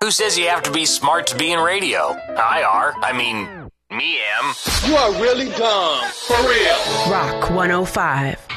Who says you have to be smart to be in radio? Me am. You are really dumb. For real. Rock 105.